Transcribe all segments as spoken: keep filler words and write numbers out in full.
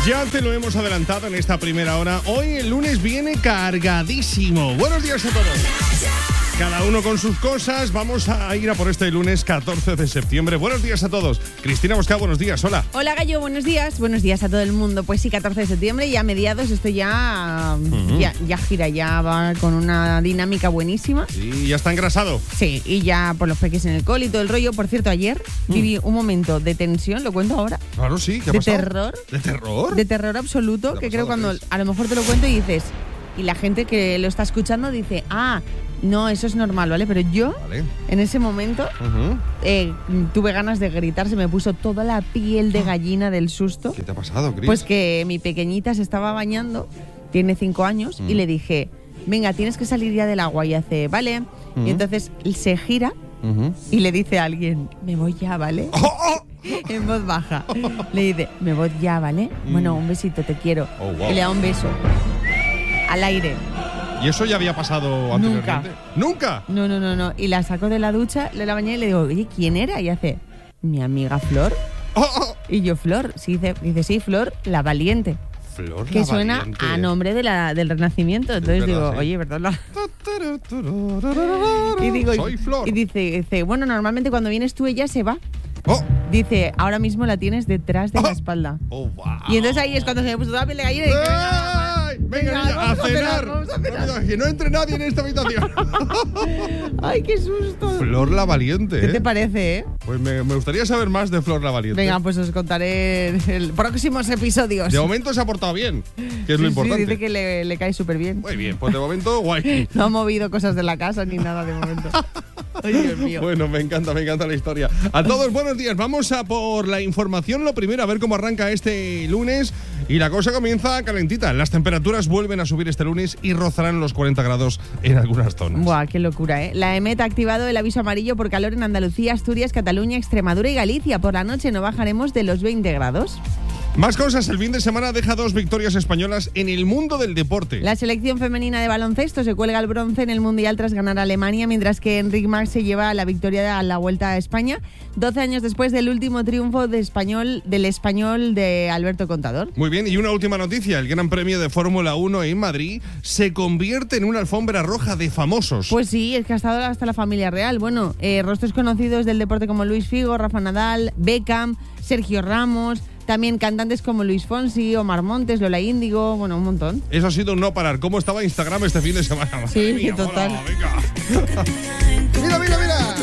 Ya te lo hemos adelantado en esta primera hora. Hoy el lunes viene cargadísimo. Buenos días a todos. Cada uno con sus cosas. Vamos a ir a por este lunes catorce de septiembre. Buenos días a todos. Cristina Bosca, buenos días. Hola. Hola, Gallo. Buenos días. Buenos días a todo el mundo. Pues sí, catorce de septiembre, ya a mediados, esto ya, uh-huh. ya, ya gira, ya va con una dinámica buenísima. Y ya está engrasado. Sí, y ya por los peques en el cole y todo el rollo. Por cierto, ayer mm. viví un momento de tensión, lo cuento ahora. Claro, sí. ¿Qué ha de pasado? terror. ¿De terror? De terror absoluto, que creo cuando a lo mejor te lo cuento y dices, y la gente que lo está escuchando dice, ah, no, eso es normal, ¿vale? Pero yo, vale. en ese momento, uh-huh. eh, tuve ganas de gritar, se me puso toda la piel de gallina del susto. ¿Qué te ha pasado, Cris? Pues que mi pequeñita se estaba bañando, tiene cinco años, uh-huh. y le dije, venga, tienes que salir ya del agua. Y hace, vale. Uh-huh. Y entonces se gira uh-huh. y le dice a alguien, me voy ya, ¿vale? Oh, oh. En voz baja. Le dice, me voy ya, ¿vale? Mm. Bueno, un besito, te quiero. Oh, wow. Y le da un beso. Al aire. ¿Y eso ya había pasado anteriormente? ¿Nunca? ¿Nunca? No, no, no, no. Y la saco de la ducha, le la bañé y le digo, oye, ¿quién era? Y hace, mi amiga Flor. Oh, oh. Y yo, Flor. Sí, dice, dice, sí, Flor, la valiente. Flor, que la suena valiente. A nombre de la, del Renacimiento. Entonces verdad, digo, sí. Oye, ¿verdad? Y digo, soy Flor. Y dice, dice, bueno, normalmente cuando vienes tú ella se va. Oh. Dice, ahora mismo la tienes detrás de oh. la espalda. Oh, wow. Y entonces ahí es cuando se me puso toda la piel de gallina y dije, ¡ay! Venga, venga, niña, a, a cenar. Vamos a cenar. Que no entre nadie en esta habitación. Ay, qué susto. Flor la Valiente. ¿Qué ¿eh? te parece, eh? Pues me, me gustaría saber más de Flor la Valiente. Venga, pues os contaré en el próximos episodios. De momento se ha portado bien, que es sí, lo importante. Sí, dice que le, le cae súper bien. Muy bien, pues de momento, guay. No ha movido cosas de la casa ni nada de momento. Ay, Dios mío. Bueno, me encanta, me encanta la historia. A todos, buenos días. Vamos a por la información. Lo primero, a ver cómo arranca este lunes. Y la cosa comienza calentita. Las temperaturas vuelven a subir este lunes y rozarán los cuarenta grados en algunas zonas. Buah, qué locura, ¿eh? La EMET ha activado el aviso amarillo por calor en Andalucía, Asturias, Cataluña, Extremadura y Galicia. Por la noche no bajaremos de los veinte grados. Más cosas, el fin de semana deja dos victorias españolas en el mundo del deporte. La selección femenina de baloncesto se cuelga el bronce en el Mundial tras ganar a Alemania, mientras que Enric Mas se lleva la victoria a la Vuelta a España, doce años después del último triunfo de español, del español de Alberto Contador. Muy bien, y una última noticia, el Gran Premio de Fórmula uno en Madrid se convierte en una alfombra roja de famosos. Pues sí, es que ha estado hasta la familia real. Bueno, eh, rostros conocidos del deporte como Luis Figo, Rafa Nadal, Beckham, Sergio Ramos... También cantantes como Luis Fonsi, Omar Montes, Lola Índigo, bueno, un montón. Eso ha sido un no parar. ¿Cómo estaba Instagram este fin de semana? Sí, mía, total. Hola, venga. Mira, mira, mira.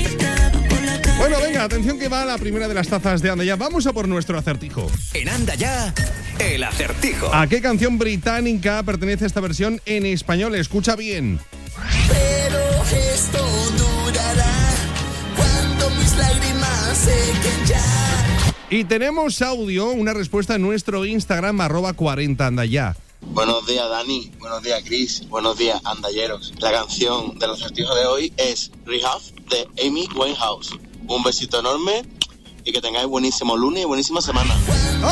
Bueno, venga, atención que va la primera de las tazas de Anda Ya. Vamos a por nuestro acertijo. En Anda Ya, el acertijo. ¿A qué canción británica pertenece esta versión en español? Escucha bien. Pero esto durará cuando mis lágrimas sequen ya. Y tenemos audio, una respuesta en nuestro Instagram, arroba cuarenta Anda Ya. Buenos días, Dani. Buenos días, Chris. Buenos días, andalleros. La canción del acertijo de hoy es Rehab de Amy Winehouse. Un besito enorme y que tengáis buenísimo lunes y buenísima semana.